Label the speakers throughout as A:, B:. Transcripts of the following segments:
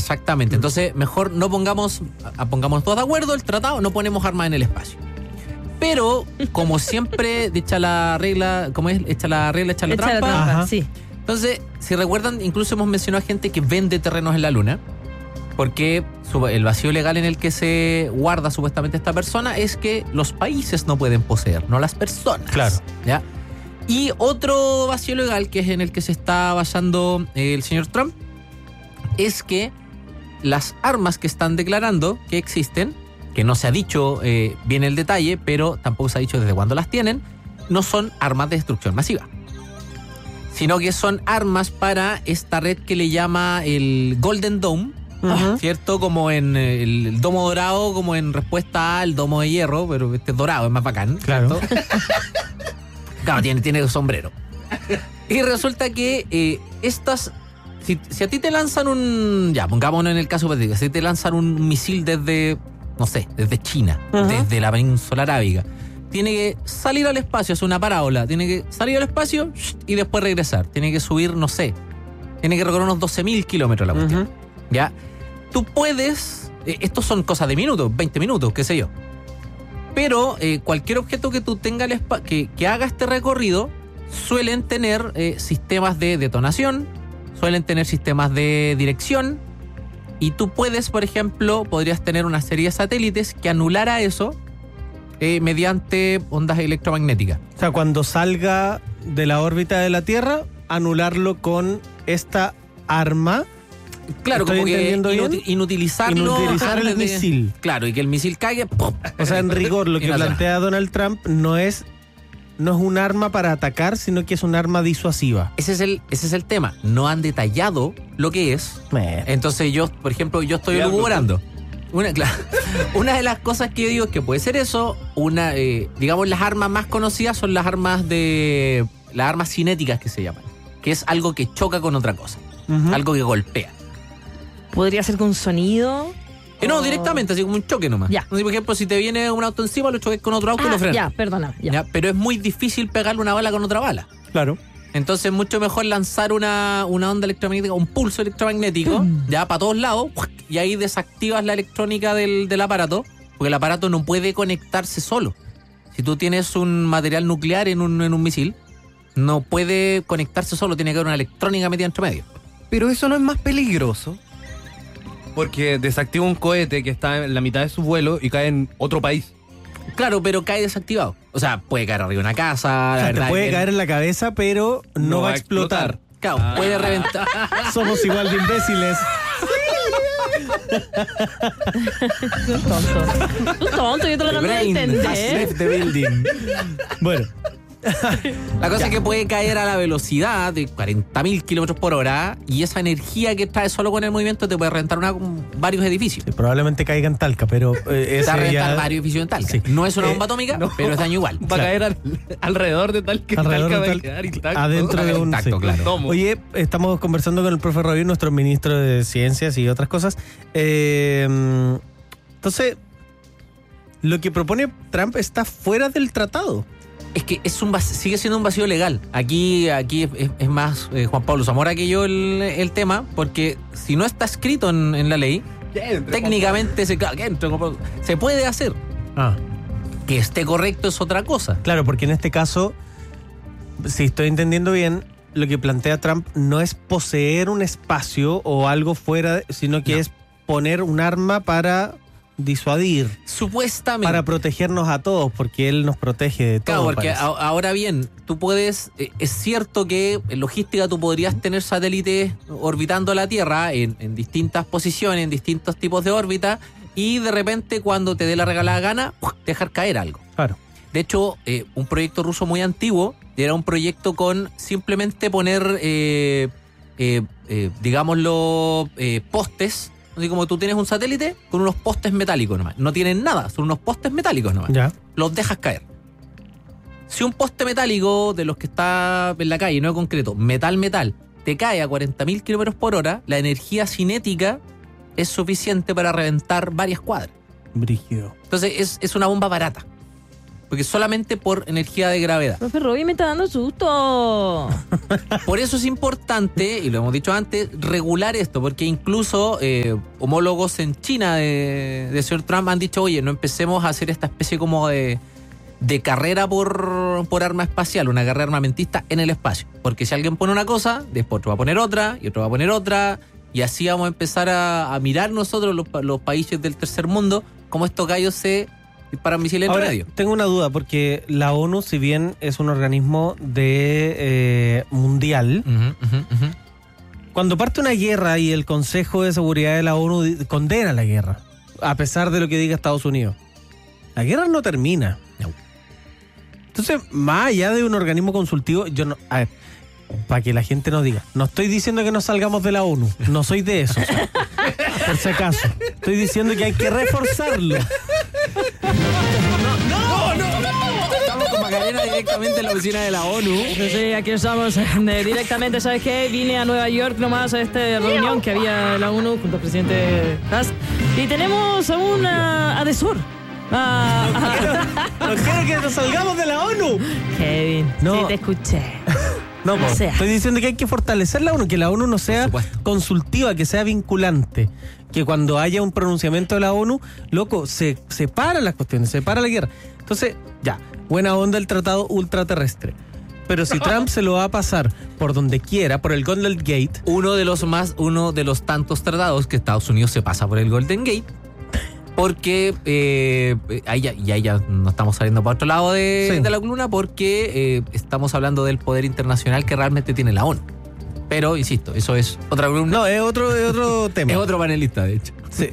A: Exactamente. Entonces, mejor no pongamos todos de acuerdo, el tratado, no ponemos armas en el espacio. Pero, como siempre, hecha la regla, echa la trampa.
B: Ajá. Sí.
A: Entonces, si recuerdan, incluso hemos mencionado a gente que vende terrenos en la Luna, porque el vacío legal en el que se guarda supuestamente esta persona es que los países no pueden poseer, no las personas.
C: Claro.
A: ¿Ya? Y otro vacío legal, que es en el que se está basando el señor Trump, es que las armas que están declarando que existen, que no se ha dicho bien el detalle, pero tampoco se ha dicho desde cuándo las tienen, no son armas de destrucción masiva, sino que son armas para esta red que le llama el Golden Dome, ¿cierto? Como en el domo dorado, como en respuesta al domo de hierro, pero este es dorado, es más bacán.
C: Claro.
A: Claro, tiene sombrero. Y resulta que estas... Si a ti te lanzan ya, pongámonos en el caso hipotético, si te lanzan un misil desde, no sé, desde China, desde la península arábiga, tiene que salir al espacio, es una parábola, tiene que salir al espacio y después regresar. Tiene que subir, no sé, tiene que recorrer unos 12.000 kilómetros la cuestión. ¿Ya? Tú puedes, estos son cosas de minutos, 20 minutos, qué sé yo. Pero cualquier objeto que tú tengas, que haga este recorrido, suelen tener sistemas de detonación, suelen tener sistemas de dirección, y tú puedes, por ejemplo, podrías tener una serie de satélites que anulara eso mediante ondas electromagnéticas.
C: O sea, cuando salga de la órbita de la Tierra, anularlo con esta arma.
A: Claro, como que
C: inutilizarlo. Inutilizar el misil.
A: Claro, y que el misil caiga. ¡Pum!
C: O sea, en rigor, lo que plantea Donald Trump no es un arma para atacar, sino que es un arma disuasiva.
A: Ese es el tema. No han detallado lo que es. Entonces yo, por ejemplo, estoy elucubrando. Una de las cosas que yo digo es que puede ser eso. Digamos, las armas más conocidas son las armas cinéticas, que se llaman, que es algo que choca con otra cosa, algo que golpea.
B: ¿Podría ser con sonido?
A: No, directamente, así como un choque nomás.
B: Ya.
A: Por ejemplo, si te viene un auto encima, lo choques con otro auto y lo frenas.
B: Ya, perdona. Ya.
A: Pero es muy difícil pegarle una bala con otra bala.
C: Claro.
A: Entonces es mucho mejor lanzar una onda electromagnética, un pulso electromagnético, ya para todos lados, y ahí desactivas la electrónica del aparato, porque el aparato no puede conectarse solo. Si tú tienes un material nuclear en un misil, no puede conectarse solo, tiene que haber una electrónica metida entre medio.
D: Pero eso no es más peligroso, porque desactiva un cohete que está en la mitad de su vuelo y cae en otro país.
A: Claro, pero cae desactivado. O sea, puede caer arriba de una casa.
C: O sea, te puede caer en la cabeza, pero no va a explotar.
A: Claro, puede reventar.
C: Somos igual de imbéciles.
B: Tú tonto, yo te lo acabo de entender.
C: Bueno.
A: La cosa es que puede caer a la velocidad de 40.000 kilómetros por hora, y esa energía que trae solo con el movimiento te puede reventar varios edificios.
C: Sí, probablemente caiga en Talca, pero
A: te va a reventar varios edificios en Talca. Sí. No es una bomba atómica, pero es daño igual.
D: Va a caer alrededor de Talca.
C: Alrededor
D: va
C: de
D: a quedar intacto.
C: Adentro de un
A: intacto, claro.
C: Oye, estamos conversando con el profe Robin, nuestro ministro de Ciencias y otras cosas. Entonces, lo que propone Trump está fuera del tratado.
A: Es que sigue siendo un vacío legal. Aquí es más Juan Pablo Zamora que yo el tema, porque si no está escrito en la ley, técnicamente se puede hacer. Que esté correcto es otra cosa.
C: Claro, porque en este caso, si estoy entendiendo bien, lo que plantea Trump no es poseer un espacio o algo fuera, sino que es poner un arma para disuadir.
A: Supuestamente.
C: Para protegernos a todos, porque él nos protege de todo.
A: Claro, porque ahora bien, tú puedes, es cierto que en logística tú podrías tener satélites orbitando la Tierra en distintas posiciones, en distintos tipos de órbita, y de repente cuando te dé la regalada gana, dejar caer algo.
C: Claro.
A: De hecho, un proyecto ruso muy antiguo era un proyecto con simplemente poner, digámoslo, postes. Así como tú tienes un satélite con unos postes metálicos nomás. No tienen nada, son unos postes metálicos nomás.
C: Ya.
A: Los dejas caer. Si un poste metálico de los que está en la calle, no de concreto, metal, te cae a 40.000 kilómetros por hora, la energía cinética es suficiente para reventar varias cuadras.
C: Brígido.
A: Entonces es una bomba barata. porque solamente por energía de gravedad.
B: Profe Robbie me está dando susto.
A: Por eso es importante, y lo hemos dicho antes, regular esto, porque incluso homólogos en China de señor Trump han dicho, oye, no empecemos a hacer esta especie como de carrera por arma espacial, una carrera armamentista en el espacio. Porque si alguien pone una cosa, después otro va a poner otra, y otro va a poner otra, y así vamos a empezar a mirar nosotros, los países del tercer mundo, cómo estos gallos se disparan misiles en radio.
C: Tengo una duda, porque la ONU, si bien es un organismo mundial, cuando parte una guerra y el Consejo de Seguridad de la ONU condena la guerra, a pesar de lo que diga Estados Unidos, la guerra no termina.
A: No.
C: Entonces, más allá de un organismo consultivo, yo no... A ver, para que la gente nos diga, no estoy diciendo que nos salgamos de la ONU, no soy de eso, por si acaso. Estoy diciendo que hay que reforzarlo.
A: Estamos con Macarena directamente en la oficina de la ONU.
B: Sí, aquí estamos directamente, ¿sabes qué? Vine a Nueva York nomás a esta reunión que había en la ONU junto al presidente Tusk. Y tenemos a un adhesor.
C: No quiero que nos salgamos de la ONU.
B: Kevin,
C: No.
B: sí te escuché.
C: No,
B: O sea.
C: estoy diciendo que hay que fortalecer la ONU, que la ONU no sea consultiva, que sea vinculante. Que cuando haya un pronunciamiento de la ONU, loco, se separan las cuestiones, se para la guerra. Entonces, ya, buena onda el tratado ultraterrestre. Pero si Trump se lo va a pasar por donde quiera, por el Golden Gate.
A: Uno de los tantos tratados que Estados Unidos se pasa por el Golden Gate. Porque ahí ya no estamos saliendo para otro lado de la columna, porque estamos hablando del poder internacional que realmente tiene la ONU. Pero, insisto, eso es otra columna.
C: No, es otro tema.
A: Es otro panelista, de hecho.
C: Sí.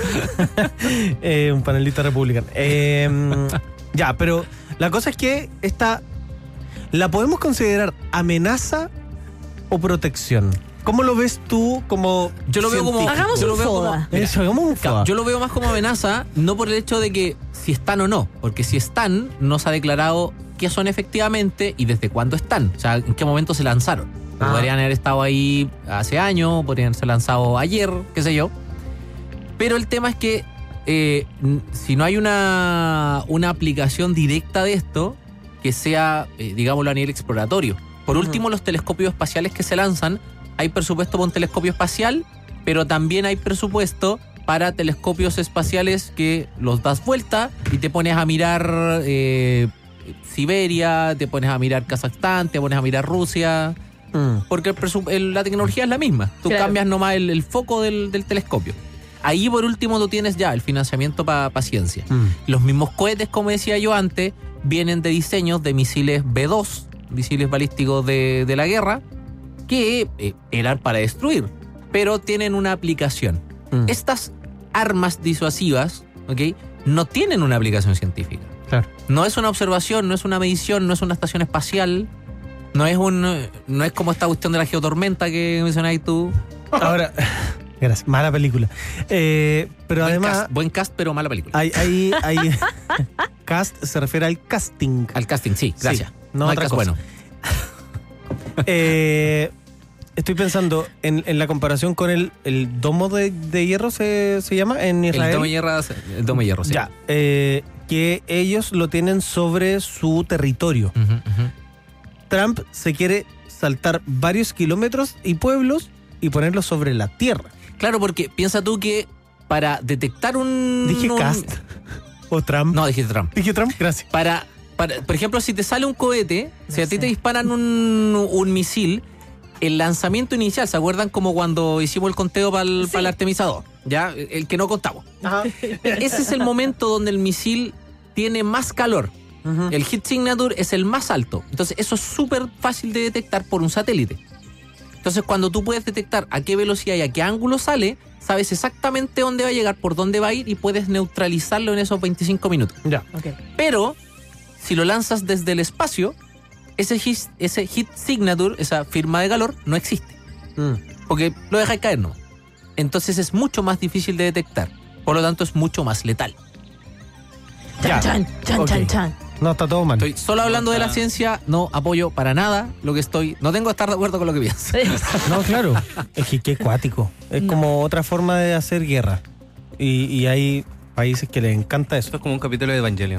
C: Un panelista republicano. Ya, pero la cosa es que ¿la podemos considerar amenaza o protección? ¿Cómo lo ves tú como
A: Yo lo veo como...
C: científico?
B: Hagamos
A: yo lo
B: un
A: veo
B: FODA.
A: como- mira,
C: Eso, hagamos un FODA.
A: yo lo veo más como amenaza, no por el hecho de que si están o no, porque si están, no se ha declarado qué son efectivamente y desde cuándo están, o sea, en qué momento se lanzaron. Podrían haber estado ahí hace años, podrían ser lanzado ayer, qué sé yo. Pero el tema es que si no hay una aplicación directa de esto, que sea, digámoslo, a nivel exploratorio. Por último, los telescopios espaciales que se lanzan, hay presupuesto para un telescopio espacial, pero también hay presupuesto para telescopios espaciales que los das vuelta y te pones a mirar Siberia, te pones a mirar Kazajstán, te pones a mirar Rusia, porque la tecnología es la misma. Tú
B: Claro.
A: cambias nomás el foco del telescopio. Ahí por último tú tienes ya el financiamiento para ciencia. Los mismos cohetes, como decía yo antes, vienen de diseños de misiles B-2, misiles balísticos de la guerra, que eran para destruir, pero tienen una aplicación. Estas armas disuasivas, ¿ok?, no tienen una aplicación científica.
C: Claro.
A: No es una observación, no es una medición, no es una estación espacial, no es como esta cuestión de la geotormenta que mencionáis tú.
C: Ahora, gracias, mala película. Pero además,
A: Buen cast, pero mala película.
C: hay cast se refiere al casting.
A: Al casting, sí, gracias.
C: Sí, no
A: hay
C: otra
A: cast
C: cosa.
A: bueno.
C: Estoy pensando en la comparación con el domo de hierro, se llama en Israel.
A: El domo de hierro, sí.
C: Ya, que ellos lo tienen sobre su territorio.
A: Ujú, ujú.
C: Trump se quiere saltar varios kilómetros y pueblos y ponerlos sobre la tierra.
A: Claro, porque piensa tú que para detectar
C: Dije cast. O Trump.
A: No, dijiste Trump.
C: Dije Trump, gracias.
A: Por ejemplo, si te sale un cohete, si a ti te disparan un misil, el lanzamiento inicial, ¿se acuerdan como cuando hicimos el conteo para el Artemisa 2? ¿Ya? El que no contamos. Ese es el momento donde el misil tiene más calor. El heat signature es el más alto. Entonces, eso es súper fácil de detectar por un satélite. Entonces, cuando tú puedes detectar a qué velocidad y a qué ángulo sale, sabes exactamente dónde va a llegar, por dónde va a ir y puedes neutralizarlo en esos 25 minutos.
C: Ya.
B: Ok.
A: Pero, si lo lanzas desde el espacio, ese heat signature, esa firma de calor, no existe. Porque lo dejas caer, ¿no? Entonces es mucho más difícil de detectar. Por lo tanto, es mucho más letal.
C: Ya.
B: Chan, chan,
C: Ok.
B: chan, chan.
C: No, está todo mal.
A: Estoy solo hablando de la ciencia, no apoyo para nada lo que estoy. No tengo que estar de acuerdo con lo que pienso.
C: No, claro. Es que qué cuático. Es como otra forma de hacer guerra. Y hay países que les encanta eso.
D: Esto es como un capítulo de Evangelion.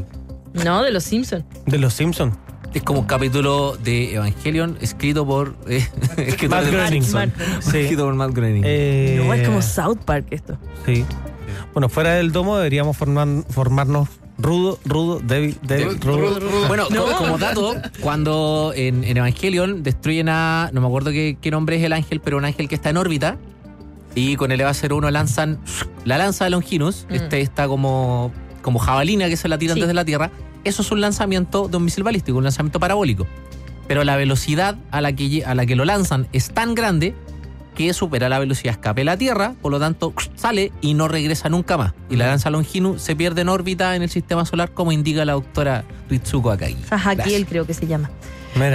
B: No, de los Simpsons.
C: De los Simpsons.
A: Es como un capítulo de Evangelion escrito por
C: Matt Groening. Sí.
A: Escrito por Matt Groening.
B: No, es como South Park esto.
C: Sí. Bueno, fuera del domo deberíamos formarnos rudo, débil, rudo.
A: Bueno, como dato, cuando en Evangelion destruyen a... No me acuerdo qué nombre es el ángel, pero un ángel que está en órbita. Y con el EVA 01 lanzan la lanza de Longinus. Está como jabalina que se la tiran desde la Tierra. Eso es un lanzamiento de un misil balístico, un lanzamiento parabólico. Pero la velocidad a la que lo lanzan es tan grande que supera la velocidad de escape de la Tierra, por lo tanto sale y no regresa nunca más. Y la lanza Longinus se pierde en órbita en el sistema solar, como indica la doctora Ritsuko Akagi.
B: Jajakiel creo que se llama.
C: Mira.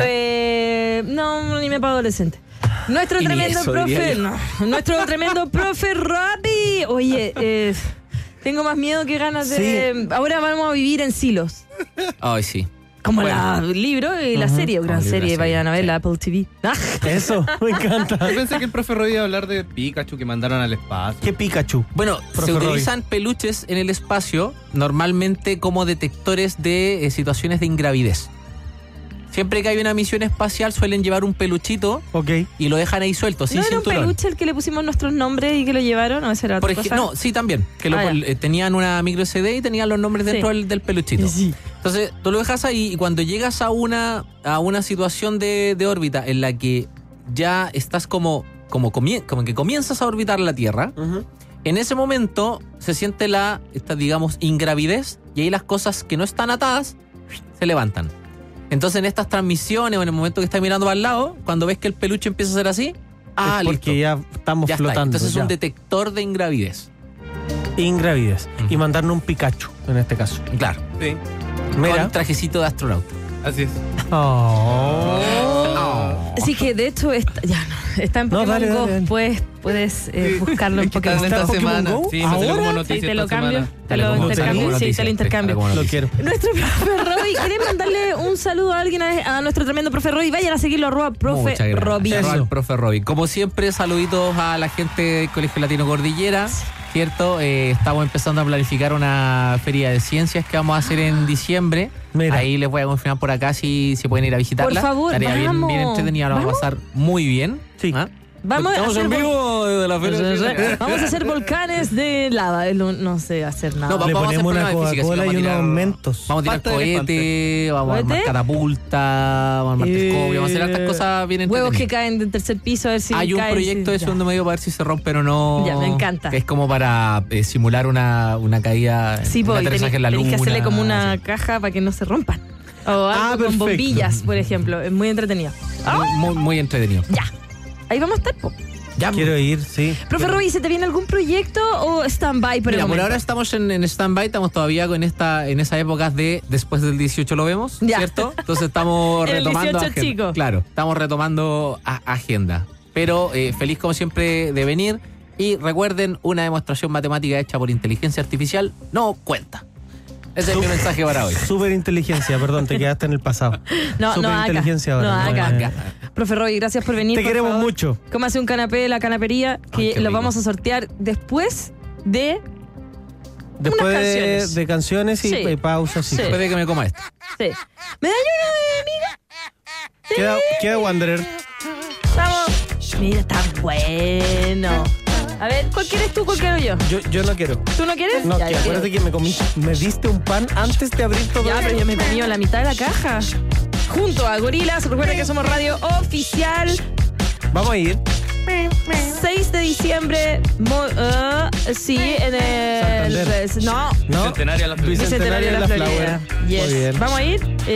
B: No, ni me pago adolescente. Nuestro
A: Y ni
B: tremendo
A: eso,
B: profe.
A: diría yo.
B: No, nuestro tremendo profe Robbie. Oye, tengo más miedo que ganas de. Ahora vamos a vivir en silos.
A: Ay, sí.
B: Como
A: Bueno.
B: el libro y la serie, gran
A: Como el libro y la
B: serie,
A: serie,
B: vayan a ver
A: sí.
B: la Apple TV. Ah,
C: Eso, me encanta.
D: Yo pensé que el profe Roy iba a hablar de Pikachu que mandaron al espacio.
C: ¿Qué Pikachu?
A: Bueno,
C: Profe
A: se
C: Roy.
A: utilizan peluches en el espacio normalmente como detectores de situaciones de ingravidez. Siempre que hay una misión espacial suelen llevar un peluchito
C: Ok.
A: y lo dejan ahí suelto, sin
B: ¿no era un
A: cinturón.
B: peluche el que le pusimos nuestros nombres y que lo llevaron? ¿O esa era
A: Por
B: otra cosa?
A: no, sí, también. Que tenían una micro CD y tenían los nombres dentro del peluchito.
B: Sí.
A: Entonces, tú lo dejas ahí y cuando llegas a una situación de órbita en la que ya estás como que comienzas a orbitar la Tierra, en ese momento se siente esta, digamos, ingravidez y ahí las cosas que no están atadas se levantan. Entonces, en estas transmisiones o en el momento que estás mirando para el lado, cuando ves que el peluche empieza a hacer así,
C: Es porque
A: listo.
C: ya estamos
A: Ya está ahí.
C: flotando.
A: Entonces, es
C: ya.
A: un detector de ingravidez.
C: Ingravidez.
A: Ujú.
C: Y mandarnos un Pikachu, en este caso.
A: Claro.
D: Sí,
C: Mira.
A: Con trajecito de astronauta.
D: así es.
C: Oh.
B: Así que de hecho está en
C: No,
B: Pokémon
C: dale,
B: Go.
C: dale, dale.
B: Puedes buscarlo en
D: Es que está
B: Pokémon
D: en esta
C: ¿Está en Pokémon
D: semana.
C: Go?
D: Sí, me salió como
C: ¿Ahora?
D: noticia
B: Sí, te
D: esta
B: lo cambio.
D: semana.
B: Te lo intercambio. Sí, te lo intercambio.
C: Lo quiero.
B: Nuestro profe Roy, ¿querés mandarle un saludo a alguien, a nuestro tremendo profe Roy? Vayan a seguirlo, profe
A: Muchas gracias.
B: Roby.
C: Eso.
A: Al profe Roby. Como siempre, saluditos a la gente del Colegio Latino Cordillera, ¿cierto? Estamos empezando a planificar una feria de ciencias que vamos a hacer en diciembre.
C: Mira.
A: Ahí les voy a confirmar por acá si pueden ir a visitarla.
B: Por favor,
A: Estaría
B: vamos.
A: bien entretenida, lo vamos a pasar muy bien.
C: Sí.
A: ¿Ah?
B: Vamos a
A: Estamos
B: hacer
A: en vivo de la feria de ciencias.
B: Vamos a hacer volcanes de lava. No sé hacer nada.
A: No,
C: Le
A: vamos a hacer
C: ponemos una
A: pruebas de física,
C: Coca-Cola
A: así
C: y
A: que
C: unos mentos.
A: Vamos a tirar
D: Pasta de
A: cohete, vamos a armar
B: ¿Cohete?
A: catapulta, vamos a armar telescopio, vamos a hacer estas cosas bien
B: Huevos
A: entretenidas.
B: que caen del tercer piso a ver si
A: Hay un
B: caen,
A: proyecto de
B: ya.
A: segundo medio para ver si se rompen o no.
B: Ya, me encanta.
A: Que es como para simular una caída,
B: Sí,
A: un
B: pues,
A: aterrizaje en la luna.
B: tenés que hacerle como una
A: así.
B: caja para que no se rompan. O algo con
C: perfecto.
B: bombillas, por ejemplo. Es muy entretenido.
A: Muy entretenido.
B: Ya. Ahí vamos a estar, po.
A: Ya,
C: Quiero ir, sí.
B: Profe Roby, ¿se te viene algún proyecto o stand-by por el
A: mira, por
B: momento?
A: ahora estamos en stand-by, estamos todavía en esas épocas de después del 18 lo vemos,
B: Ya.
A: ¿cierto? Entonces estamos
B: En el
A: retomando
B: 18 chico.
A: Claro, estamos retomando agenda. Pero feliz como siempre de venir. Y recuerden, una demostración matemática hecha por inteligencia artificial no cuenta. Ese es mi mensaje para hoy.
C: Super inteligencia, perdón, te quedaste en el pasado.
B: No,
C: Super
B: acá.
C: inteligencia ahora.
B: No, acá.
C: eh.
B: Profe Roby, gracias por venir.
C: Te
B: por
C: queremos
B: favor.
C: mucho.
B: Cómase un canapé de la canapería que
A: Ay, qué
B: lo
A: rico.
B: vamos a sortear después de...
C: Después
B: Unas canciones.
C: de canciones y
B: Sí.
C: pausas. Sí.
B: Sí.
A: Después de que me coma esto.
B: Sí. ¿Me da uno de miga?
C: Queda Wanderer.
B: Vamos. Mira, está bueno. A ver, ¿cuál quieres tú, cuál quiero yo?
C: Yo no quiero.
B: ¿Tú no quieres?
C: No,
B: Ya,
C: que
B: yo
C: acuérdate
B: quiero.
C: que me diste un pan antes de abrir todo.
B: Ya,
C: esto.
B: pero yo me he comido la mitad de la caja. Junto a Gorilas, recuerda que somos radio oficial.
C: Vamos a ir.
B: 6 de diciembre, sí, en el...
C: Santander.
B: No,
C: ¿No?
D: Bicentenario de la Florida.
B: Bicentenario de la Florida.
C: Muy
B: Yes.
C: bien.
B: Vamos a ir.